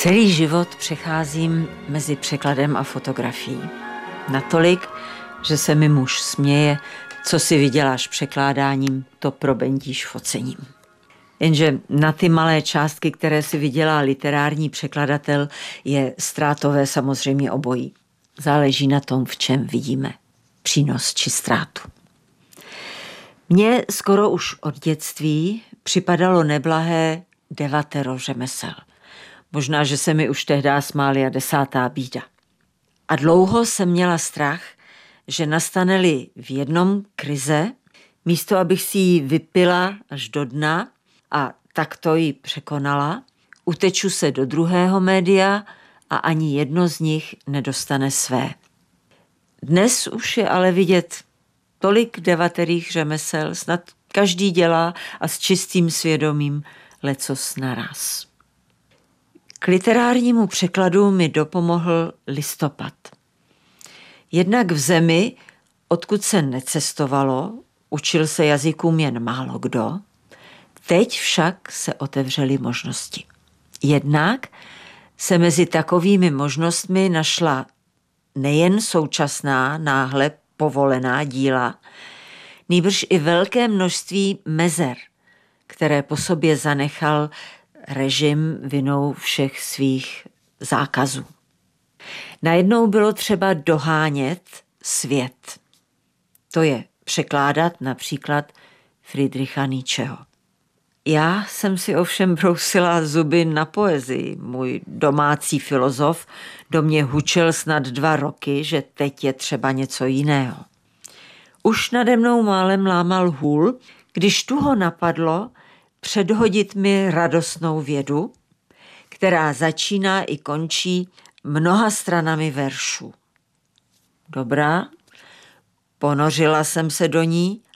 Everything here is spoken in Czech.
Celý život přecházím mezi překladem a fotografií. Natolik, že se mi muž směje, co si vyděláš překládáním, to probendíš focením. Jenže na ty malé částky, které si vydělá literární překladatel, je ztrátové samozřejmě obojí. Záleží na tom, v čem vidíme přínos či ztrátu. Mně skoro už od dětství připadalo neblahé 9 řemesel. Možná, že se mi už tehdy smála 10. bída. A dlouho jsem měla strach, že nastane-li v jednom krize, místo abych si ji vypila až do dna a takto ji překonala, uteču se do druhého média a ani jedno z nich nedostane své. Dnes už je ale vidět tolik 9 řemesel, snad každý dělá a s čistým svědomím lecos naraz. K literárnímu překladu mi dopomohl listopad. Jednak v zemi, odkud se necestovalo, učil se jazykům jen málo kdo, teď však se otevřely možnosti. Jednak se mezi takovými možnostmi našla nejen současná, náhle povolená díla, nýbrž i velké množství mezer, které po sobě zanechal režim vinou všech svých zákazů. Najednou bylo třeba dohánět svět. To je překládat například Friedricha Nietzscheho. Já jsem si ovšem brousila zuby na poezii. Můj domácí filozof do mě hučel snad 2 roky, že teď je třeba něco jiného. Už nade mnou málem lámal hůl, když tu ho napadlo předhodit mi radostnou vědu, která začíná i končí mnoha stranami veršů. Dobrá, ponořila jsem se do ní